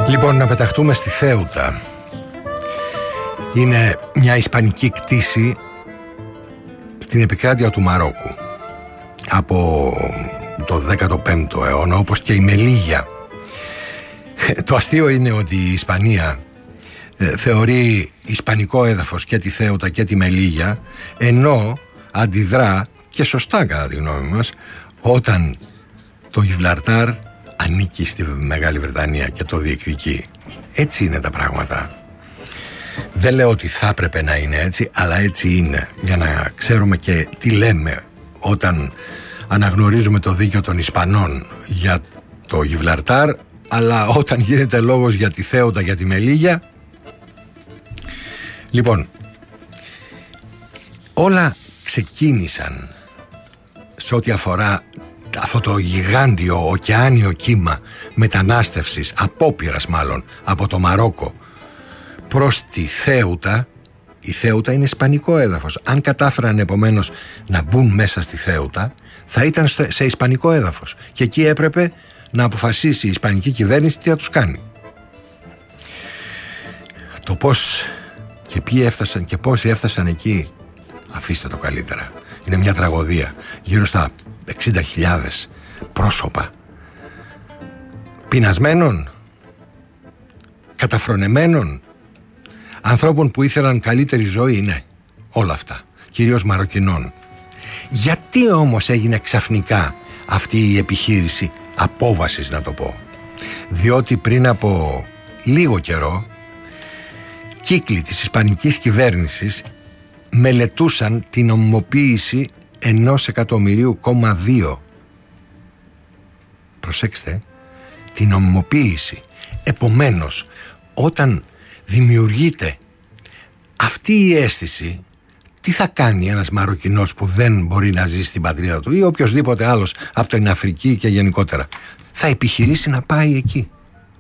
Λοιπόν, να πεταχτούμε στη Θέουτα. Είναι μια ισπανική κτήση στην επικράτεια του Μαρόκου από το 15ο αιώνα, όπως και η Μελίγια. Το αστείο είναι ότι η Ισπανία θεωρεί ισπανικό έδαφος και τη Θέουτα και τη Μελίγια, ενώ αντιδρά, και σωστά κατά τη γνώμη μας, όταν το Γιβραλτάρ ανήκει στη Μεγάλη Βρετανία και το διεκδικεί. Έτσι είναι τα πράγματα. Δεν λέω ότι θα έπρεπε να είναι έτσι, αλλά έτσι είναι, για να ξέρουμε και τι λέμε όταν αναγνωρίζουμε το δίκαιο των Ισπανών για το Γιβραλτάρ, αλλά όταν γίνεται λόγος για τη Θέουτα, για τη Μελίγια. Λοιπόν, όλα ξεκίνησαν σε ό,τι αφορά αυτό το γιγάντιο ωκεάνιο κύμα μετανάστευσης, απόπειρας μάλλον, από το Μαρόκο προς τη Θέουτα. Η Θέουτα είναι ισπανικό έδαφος. Αν κατάφεραν επομένως να μπουν μέσα στη Θέουτα, θα ήταν σε ισπανικό έδαφος και εκεί έπρεπε να αποφασίσει η ισπανική κυβέρνηση τι θα τους κάνει. Το πώς και ποιοι έφτασαν και πόσοι έφτασαν εκεί, αφήστε το καλύτερα. Είναι μια τραγωδία. Γύρω στα 60.000 πρόσωπα πεινασμένων, καταφρονεμένων, ανθρώπων που ήθελαν καλύτερη ζωή, ναι, όλα αυτά, κυρίως Μαροκινών. Γιατί όμως έγινε ξαφνικά αυτή η επιχείρηση απόβασης, να το πω? Διότι πριν από λίγο καιρό κύκλοι της ισπανικής κυβέρνησης μελετούσαν την νομιμοποίηση 1,2 εκατομμυρίου. Προσέξτε, την νομιμοποίηση. Επομένως, όταν δημιουργείται αυτή η αίσθηση, τι θα κάνει ένας Μαροκινός που δεν μπορεί να ζει στην πατρίδα του ή οποιοσδήποτε άλλος από την Αφρική και γενικότερα? Θα επιχειρήσει να πάει εκεί.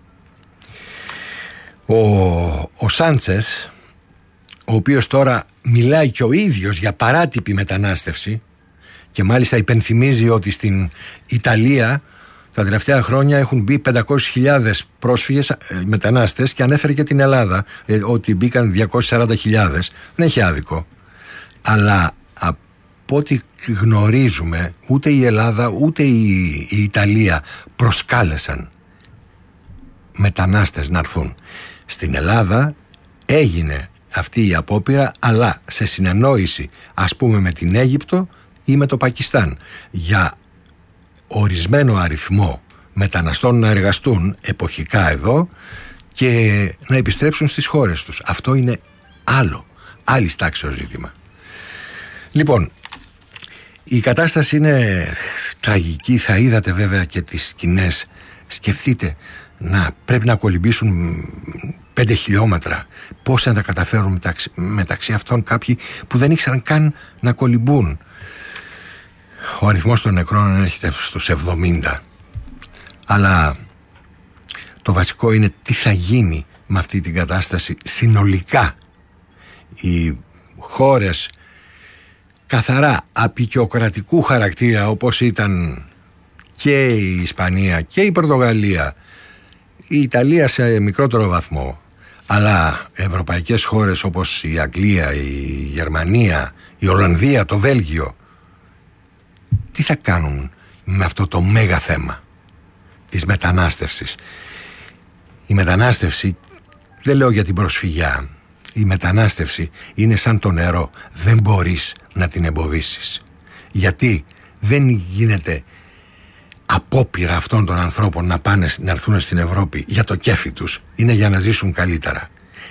Ο Σάντσες, ο οποίος τώρα μιλάει και ο ίδιος για παράτυπη μετανάστευση και μάλιστα υπενθυμίζει ότι στην Ιταλία τα τελευταία χρόνια έχουν μπει 500.000 πρόσφυγες μετανάστες και ανέφερε και την Ελλάδα ότι μπήκαν 240.000. Δεν έχει άδικο. Αλλά από ό,τι γνωρίζουμε, ούτε η Ελλάδα ούτε η Ιταλία προσκάλεσαν μετανάστες να έρθουν. Στην Ελλάδα έγινε αυτή η απόπειρα, αλλά σε συνεννόηση, ας πούμε, με την Αίγυπτο ή με το Πακιστάν, για ορισμένο αριθμό μεταναστών να εργαστούν εποχικά εδώ και να επιστρέψουν στις χώρες τους. Αυτό είναι άλλη τάξεως ζήτημα. Λοιπόν, η κατάσταση είναι τραγική. Θα είδατε βέβαια και τις σκηνές. Σκεφτείτε, πρέπει να κολυμπήσουν 5 χιλιόμετρα. Πώς θα τα καταφέρουν μεταξύ αυτών κάποιοι που δεν ήξεραν καν να κολυμπούν? Ο αριθμός των νεκρών έρχεται στους 70. Αλλά το βασικό είναι τι θα γίνει με αυτή την κατάσταση συνολικά. Οι χώρες καθαρά απεικιοκρατικού χαρακτήρα, όπως ήταν και η Ισπανία και η Πορτογαλία, η Ιταλία σε μικρότερο βαθμό, αλλά ευρωπαϊκές χώρες όπως η Αγγλία, η Γερμανία, η Ολλανδία, το Βέλγιο, τι θα κάνουν με αυτό το μέγα θέμα της μετανάστευσης? Η μετανάστευση, δεν λέω για την προσφυγιά, η μετανάστευση είναι σαν το νερό. Δεν μπορείς να την εμποδίσεις. Γιατί δεν γίνεται απόπειρα αυτών των ανθρώπων να έρθουν στην Ευρώπη για το κέφι τους. Είναι για να ζήσουν καλύτερα.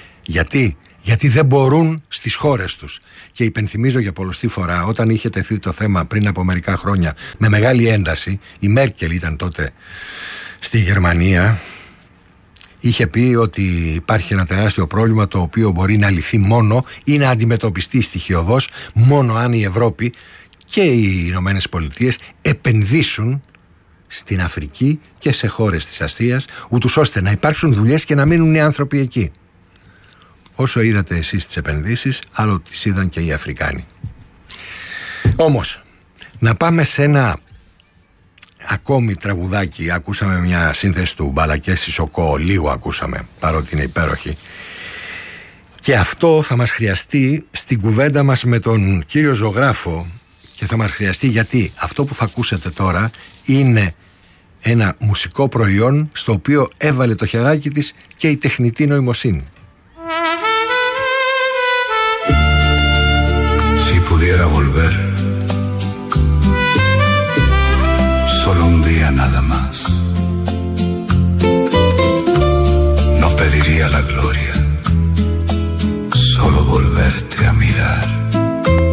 Γιατί δεν μπορούν στις χώρες τους. Και υπενθυμίζω για πολλοστή φορά, όταν είχε τεθεί το θέμα πριν από μερικά χρόνια με μεγάλη ένταση, η Μέρκελ ήταν τότε στη Γερμανία, είχε πει ότι υπάρχει ένα τεράστιο πρόβλημα το οποίο μπορεί να λυθεί μόνο ή να αντιμετωπιστεί στοιχειωδώς μόνο αν η Ευρώπη και οι Ηνωμένες Πολιτείες επενδύσουν στην Αφρική και σε χώρες της Ασίας, ούτως ώστε να υπάρξουν δουλειές και να μείνουν οι άνθρωποι εκεί. Όσο είδατε εσείς τις επενδύσεις, άλλο τις είδαν και οι Αφρικάνοι. Όμως, να πάμε σε ένα ακόμη τραγουδάκι. Ακούσαμε μια σύνθεση του Μπαλακές Σισοκό, λίγο ακούσαμε, παρότι είναι υπέροχη. Και αυτό θα μας χρειαστεί στην κουβέντα μας με τον κύριο ζωγράφο, και θα μας χρειαστεί γιατί αυτό που θα ακούσετε τώρα είναι ένα μουσικό προϊόν στο οποίο έβαλε το χεράκι της και η τεχνητή νοημοσύνη. Si pudiera volver, solo un día nada más.